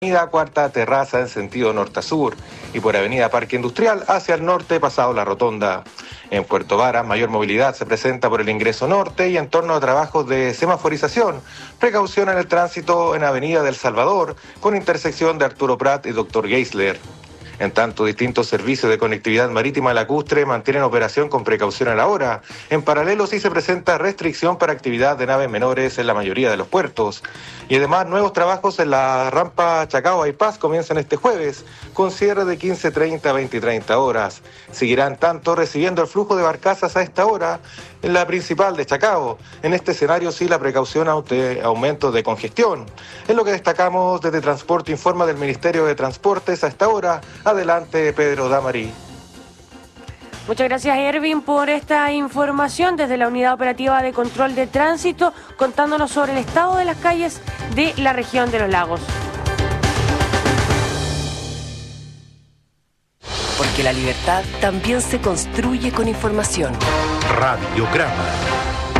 Avenida Cuarta Terraza en sentido norte a sur y por Avenida Parque Industrial hacia el norte pasado la Rotonda. En Puerto Varas, mayor movilidad se presenta por el ingreso norte y en torno a trabajos de semaforización. Precaución en el tránsito en Avenida del Salvador con intersección de Arturo Prat y Dr. Geisler. En tanto, distintos servicios de conectividad marítima lacustre mantienen operación con precaución a la hora. En paralelo, sí se presenta restricción para actividad de naves menores en la mayoría de los puertos. Y además, nuevos trabajos en la rampa Chacao-Bypass comienzan este jueves, con cierre de 15:30 a 20:30 horas. Seguirán tanto recibiendo el flujo de barcazas a esta hora en la principal de Chacao. En este escenario, sí, la precaución ante aumento de congestión. Es lo que destacamos desde Transporte Informa del Ministerio de Transportes a esta hora. Adelante, Pedro Damarí. Muchas gracias, Ervin, por esta información desde la Unidad Operativa de Control de Tránsito, contándonos sobre el estado de las calles de la región de los lagos. Porque la libertad también se construye con información. Radiograma.